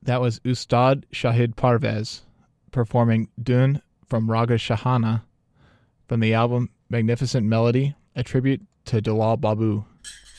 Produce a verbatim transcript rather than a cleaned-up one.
That was Ustad Shahid Parvez performing Dun from Raga Shahana from the album Magnificent Melody, a tribute to Dalal Babu.